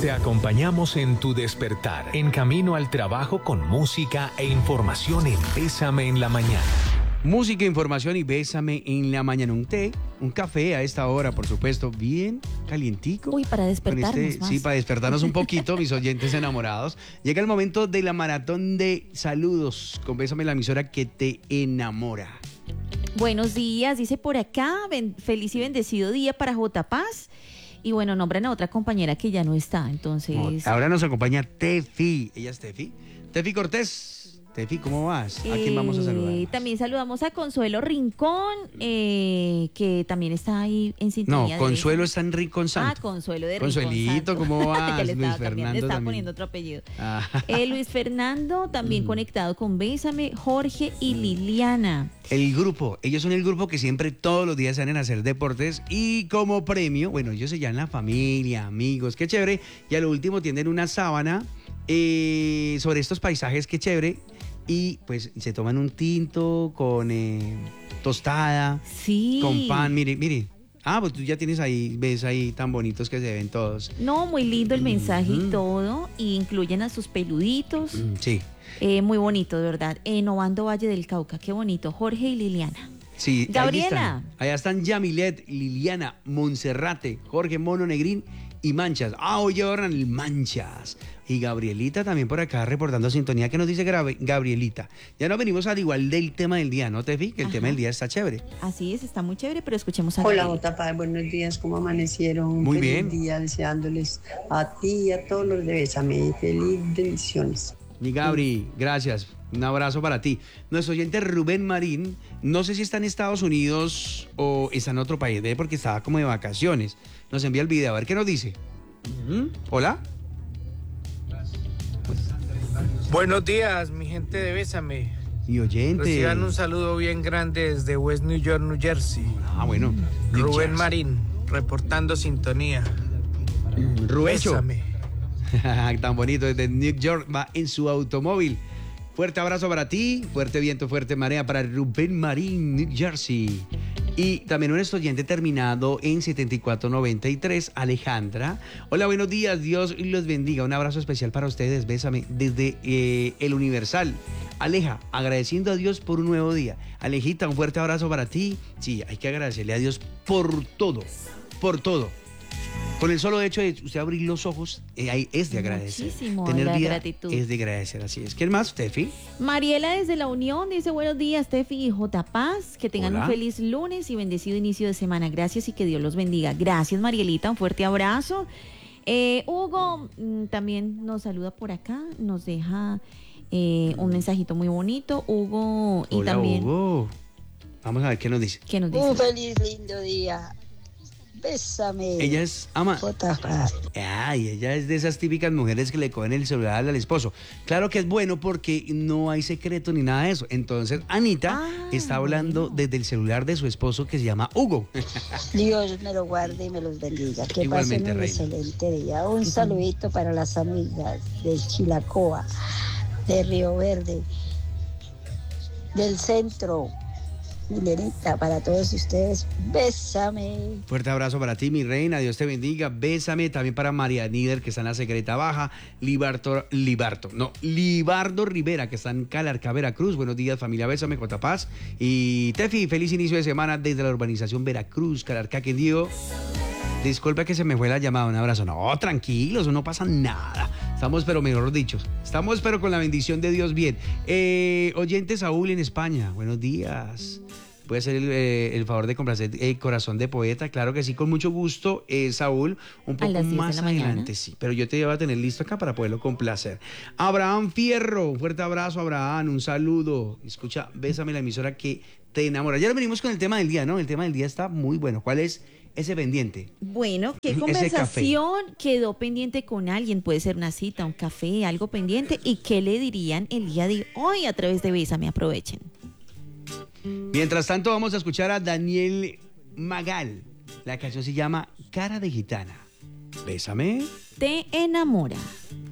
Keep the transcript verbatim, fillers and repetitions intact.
Te acompañamos en tu despertar, en camino al trabajo con música e información en Bésame en la Mañana. Música, información y Bésame en la Mañana. Un té, un café a esta hora, por supuesto, bien calientico. Uy, para despertarnos este, más. Sí, para despertarnos un poquito, mis oyentes enamorados. Llega el momento de la maratón de saludos con Bésame, la emisora que te enamora. Buenos días, dice por acá, ben, feliz y bendecido día para J. Paz. Y bueno, nombran a otra compañera que ya no está, entonces... Ahora nos acompaña Tefi. ¿Ella es Tefi? Tefi Cortés. Tefi, ¿cómo vas? ¿A quién vamos a saludar? Eh, también saludamos a Consuelo Rincón, eh, que también está ahí en sintonía. No, Consuelo está en Rincón Santo. Ah, Consuelo de Consuelito, Rincón Santo. ¿cómo vas? Ya le Luis estaba, Fernando le estaba también. poniendo otro apellido. Ah. Eh, Luis Fernando, también Mm. conectado con Bésame, Jorge y Liliana. El grupo, ellos son el grupo que siempre todos los días salen a hacer deportes y como premio, bueno, ellos se llaman la familia, amigos, qué chévere. Y a lo último tienen una sábana eh, sobre estos paisajes, qué chévere. Y pues se toman un tinto con eh, tostada, Sí. con pan, mire, mire. Ah, pues tú ya tienes ahí, ves ahí tan bonitos que se ven todos. No, muy lindo el mensaje Mm. y todo. Y incluyen a sus peluditos. Mm, sí. Eh, muy bonito, de verdad. Innovando Valle del Cauca, qué bonito. Jorge y Liliana. Sí, Gabriela. ahí están. Allá están Yamilet, Liliana, Monserrate, Jorge Mono Negrín y Manchas. Ah, hoy llevan el Manchas. Y Gabrielita también por acá reportando sintonía. ¿Qué nos dice Gra- Gabrielita? Ya nos venimos al igual del tema del día, ¿no, Tefi? Que el Ajá. tema del día está chévere. Así es, está muy chévere, pero escuchemos a Hola, Gabrielita. J. Paz, buenos días, ¿cómo amanecieron? Muy Feliz bien. día, deseándoles a ti y a todos los de Bésame. Feliz bendiciones. Mi Gabri, gracias. Un abrazo para ti. Nuestro oyente Rubén Marín, no sé si está en Estados Unidos o está en otro país, ¿ve? Porque estaba como de vacaciones. Nos envía el video, a ver qué nos dice. Ujú. Hola. Buenos días, mi gente de Bésame. Y oyente. Reciban un saludo bien grande desde West New York, New Jersey. Ah, bueno. Rubén Marín, reportando sintonía. Rubencho. Bésame. Tan bonito, desde New York va en su automóvil. Fuerte abrazo para ti, fuerte viento, fuerte marea para Rubén Marín, New Jersey. Y también un oyente terminado en setenta y cuatro noventa y tres, Alejandra. Hola, buenos días, Dios los bendiga. Un abrazo especial para ustedes, Bésame, desde eh, El Universal. Aleja, agradeciendo a Dios por un nuevo día. Alejita, un fuerte abrazo para ti. Sí, hay que agradecerle a Dios por todo, por todo. Con el solo hecho de usted abrir los ojos, eh, ahí es de agradecer. Muchísimo, Tener la vida gratitud. es de agradecer, así es. ¿Quién más, Tefi? Mariela desde La Unión dice buenos días, Tefi y J. Paz. Que tengan Hola. un feliz lunes y bendecido inicio de semana. Gracias y que Dios los bendiga. Gracias, Marielita. Un fuerte abrazo. Eh, Hugo mm, también nos saluda por acá. Nos deja eh, un mensajito muy bonito. Hugo y Hola, también... Hugo. Vamos a ver qué nos dice. ¿Qué nos dice? Un feliz lindo día. Bésame. Ella es ama. J. Paz. Ay, ella es de esas típicas mujeres que le cogen el celular al esposo. Claro que es bueno porque no hay secreto ni nada de eso. Entonces, Anita Ah, está hablando bueno. desde el celular de su esposo que se llama Hugo. Dios me lo guarde y me los bendiga. Que Igualmente, pasen un reina. excelente día. Un saludito para las amigas de Chilacoa, de Río Verde, del centro. Milenita, para todos ustedes, bésame. Fuerte abrazo para ti, mi reina. Dios te bendiga. Bésame. También para María Níder, que está en la Secreta Baja. Libarto, Libarto, no, Libardo Rivera, que está en Calarcá, Veracruz. Buenos días, familia. Bésame, J. Paz. Y Tefi, feliz inicio de semana desde la urbanización Veracruz, Calarcá, Quindío. Disculpa que se me fue la llamada, un abrazo. No, tranquilos, no pasa nada. Estamos, pero mejor dicho, estamos, pero con la bendición de Dios bien. Eh, oyente Saúl en España, buenos días. Puede ser el, eh, el favor de complacer el corazón de poeta, claro que sí, con mucho gusto, eh, Saúl, un A poco las diez de más la mañana. adelante, sí, pero yo te iba a tener listo acá para poderlo complacer. Abraham Fierro, un fuerte abrazo, Abraham, un saludo. Escucha, Bésame, la emisora que te enamora. Ya venimos con el tema del día, ¿no? El tema del día está muy bueno. ¿Cuál es ese pendiente? Bueno, ¿qué Ese conversación quedó pendiente con alguien? Puede ser una cita, un café, algo pendiente. ¿Y qué le dirían el día de hoy a través de Bésame? Aprovechen. Mientras tanto, vamos a escuchar a Daniel Magal. La canción se llama Cara de Gitana. Bésame. Te enamora.